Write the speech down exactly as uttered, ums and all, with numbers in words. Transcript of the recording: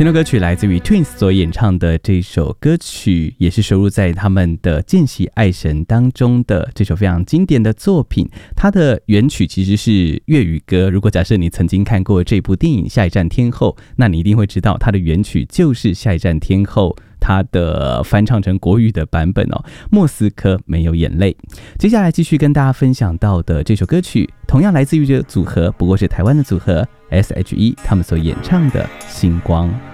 听到歌曲来自于 Twins 所演唱的这首歌曲，也是收录在他们的《见习爱神》当中的这首非常经典的作品。它的原曲其实是粤语歌，如果假设你曾经看过这部电影《下一站天后》，那你一定会知道它的原曲就是《下一站天后》它的翻唱成国语的版本哦，莫斯科没有眼泪。接下来继续跟大家分享到的这首歌曲，同样来自于这个组合，不过是台湾的组合 S H E 他们所演唱的《星光》。